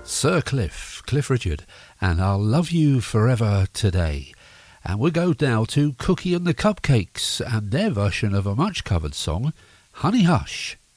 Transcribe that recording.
Sir Cliff Richard, and I'll Love You Forever Today. And we'll go now to Cookie and the Cupcakes and their version of a much covered song, Honey Hush.